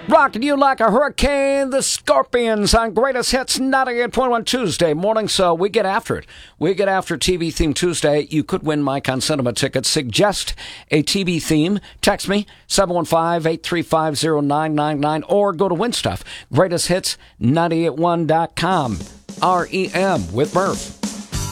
Rocking you like a hurricane, the Scorpions on Greatest Hits 98.1 Tuesday morning. So we get after it. We get after TV Theme Tuesday. You could win Mike on Cinema tickets. Suggest a TV theme. Text me, 715-835-0999, or go to Win Stuff. GreatestHits981.com. REM with Murph.